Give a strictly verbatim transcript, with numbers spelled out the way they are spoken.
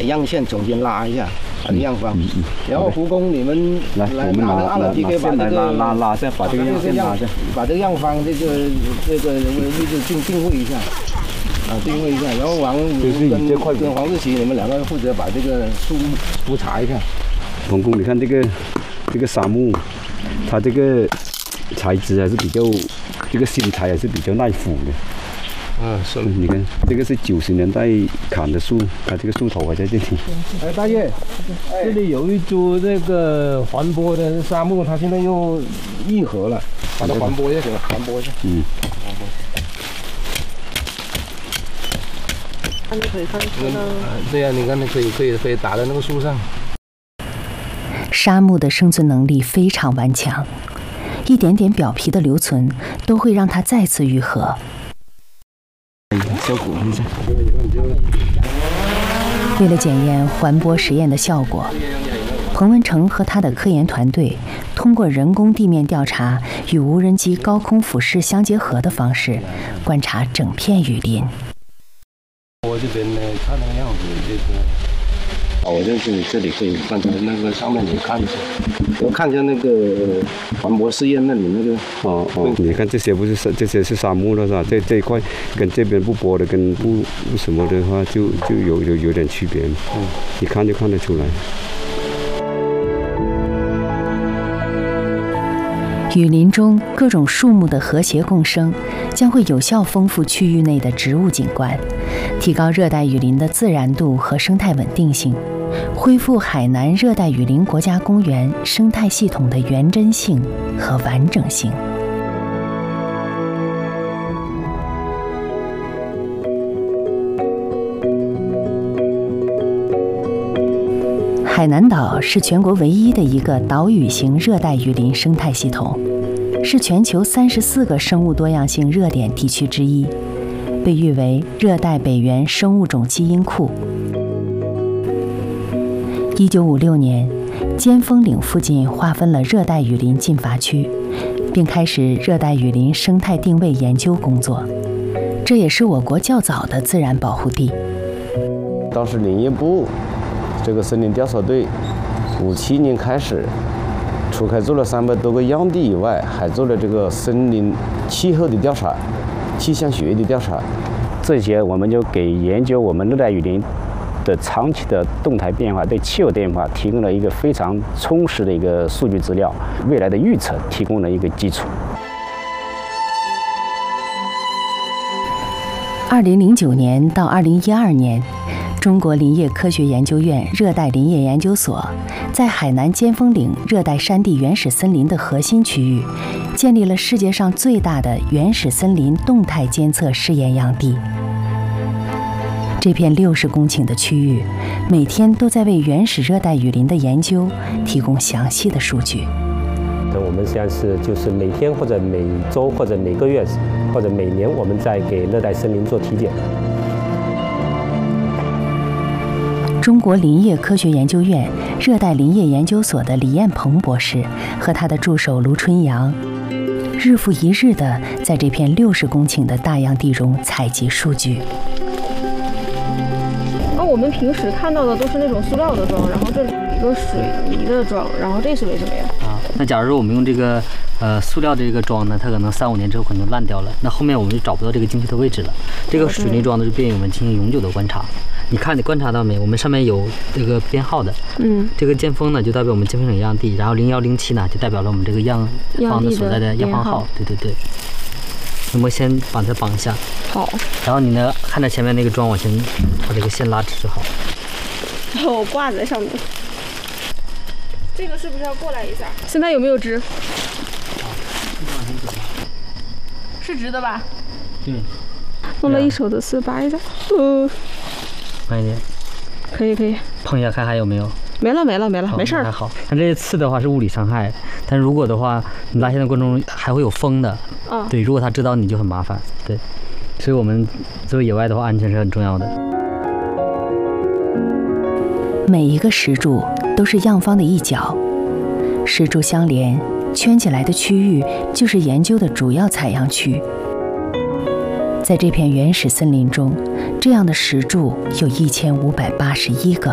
样线中间拉一下，把这样方。嗯嗯。然后胡工，你们来，我们拿拿了 P K 把这个拉拉拉下，把这个样线拉下， 把这个样方这个这个位置定定位一下。 啊，定位一下，然后王跟跟黄志奇，你们两个负责把这个树木查一下。 冯工，你看这个这个杉木，它这个材质还是比较，这个新材还是比较耐腐的。 嗯，是。 你看这个是九十年代砍的树，它这个树头还在这里。 哎，大爷，这里有一株这个环播的杉木，它现在又愈合了，把它环播一下，给它环播一下。嗯。环播。 你可以看出呢，对呀、啊，你看，你可以可以可以打在那个树上。 杉木的生存能力非常顽强，一点点表皮的留存都会让它再次愈合。 效果一下。 为了检验环播实验的效果，彭文成和他的科研团队通过人工地面调查与无人机高空俯视相结合的方式，观察整片雨林。 我这边呢，看那个样子，这个，哦，我在这里，这里可以看到那个上面，你看一下，我看一下那个环博试验那里那个， 哦哦，你看这些不是这些是杉木了是吧？这这一块跟这边不播的跟不不什么的话，就就有有有点区别，嗯，一看就看得出来。 雨林中各种树木的和谐共生，将会有效丰富区域内的植物景观，提高热带雨林的自然度和生态稳定性，恢复海南热带雨林国家公园生态系统的原真性和完整性。海南岛是全国唯一的一个岛屿型热带雨林生态系统，是全球三十四个生物多样性热点地区之一，被誉为热带北缘生物种基因库。一九五六年，尖峰岭附近划分了热带雨林禁伐区，并开始热带雨林生态定位研究工作，这也是我国较早的自然保护地。 当时林业部这个森林调查队，五七年开始，除开做了三百多个样地以外，还做了这个森林气候的调查、气象学的调查。这些我们就给研究我们热带雨林的长期的动态变化、对气候变化提供了一个非常充实的一个数据资料，未来的预测提供了一个基础。 二零零九年到二零一二年。中国林业科学研究院热带林业研究所在海南尖峰岭热带山地原始森林的核心区域，建立了世界上最大的原始森林动态监测试验样地。这片六十公顷的区域，每天都在为原始热带雨林的研究提供详细的数据。 我们实际上是就是每天或者每周或者每个月或者每年，我们在给热带森林做体检。 中国林业科学研究院热带林业研究所的李彦鹏博士和他的助手卢春阳，日复一日地在这片六十公顷的大样地中采集数据。 那我们平时看到的都是那种塑料的桩，然后这里有一个水泥的桩，然后这是为什么呀？ 啊，那假如说我们用这个呃塑料的这个桩呢，它可能三五年之后可能就烂掉了，那后面我们就找不到这个精确的位置了。这个水泥桩呢，就便于我们进行永久的观察。你看，你观察到没？我们上面有这个编号的，嗯，这个尖峰呢就代表我们尖峰岭样地，然后零幺零七呢就代表了我们这个样方的所在的样方号。对对对。那么先把它绑一下。 好。 然后你呢，看着前面那个桩，我先把这个线拉直就好。 然后我挂在上面。这个是不是要过来一下？现在有没有直？是直的吧？ 对。 弄了一手的丝，拔一下。呃。 慢一点。 可以可以。 碰一下看还有没有？ 没了没了没了，没事儿。 还好。像这些刺的话是物理伤害，但如果的话，你拉线的过程中还会有风的。啊。对，如果他知道你就很麻烦。对。所以我们作为野外的话，安全是很重要的。 每一个石柱都是样方的一角，石柱相连，圈起来的区域就是研究的主要采样区。在这片原始森林中，这样的石柱有一千五百八十一个。